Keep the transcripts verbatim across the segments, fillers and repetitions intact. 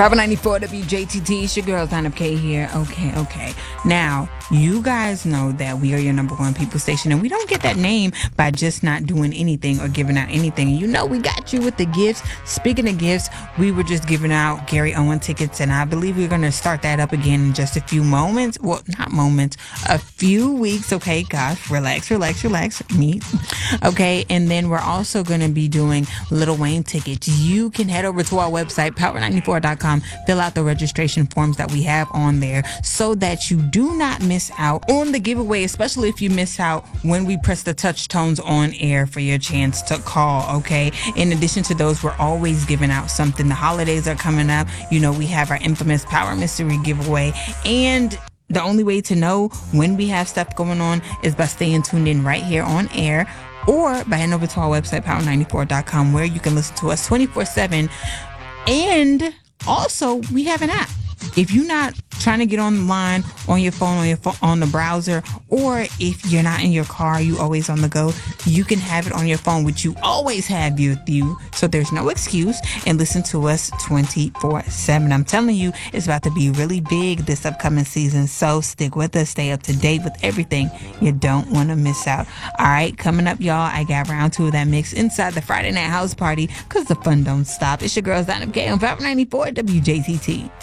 Power ninety-four W J T T, it's your girl, Lineup K here. Okay, okay. Now, you guys know that we are your number one people station, and we don't get that name by just not doing anything or giving out anything. You know, we got you with the gifts. Speaking of gifts, we were just giving out Gary Owen tickets, and I believe we're going to start that up again in just a few moments. Well, not moments, a few weeks. Okay, gosh, relax, relax, relax. Me. Okay, and then we're also going to be doing Lil Wayne tickets. You can head over to our website, power ninety-four dot com, fill out the registration forms that we have on there so that you do not miss out on the giveaway, especially if you miss out when we press the touch tones on air for your chance to call. Okay, in addition to those, we're always giving out something. The holidays are coming up. You know, we have our infamous Power Mystery giveaway, and the only way to know when we have stuff going on is by staying tuned in right here on air, or by heading over to our website, power ninety-four dot com, where you can listen to us twenty-four seven. And also, we have an app. If you're not trying to get online on your phone, on your phone, on the browser, or if you're not in your car, you always on the go, you can have it on your phone, which you always have with you. So there's no excuse, and listen to us twenty-four seven. I'm telling you, it's about to be really big this upcoming season. So stick with us, stay up to date with everything. You don't want to miss out. All right, coming up, y'all, I got round two of that mix inside the Friday Night House Party, because the fun don't stop. It's your girls, Lineup K on Power ninety-four W J T T.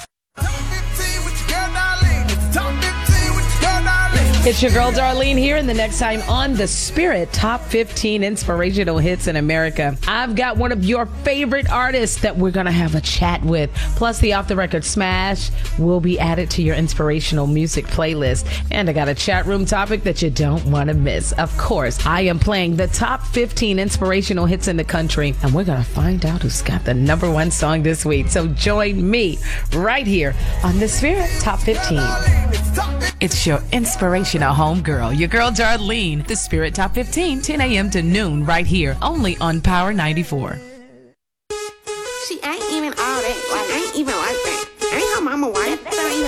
It's your girl Darlene here, and the next time on The Spirit Top fifteen Inspirational Hits in America, I've got one of your favorite artists that we're going to have a chat with. Plus, the Off the Record Smash will be added to your inspirational music playlist. And I got a chat room topic that you don't want to miss. Of course, I am playing the top fifteen inspirational hits in the country, and we're going to find out who's got the number one song this week. So join me right here on The Spirit Top fifteen. It's your inspirational homegirl, your girl Darlene. The Spirit Top fifteen, ten a.m. to noon, right here, only on Power ninety-four. She ain't even all that. Like, ain't even like that. Ain't her mama white. That ain't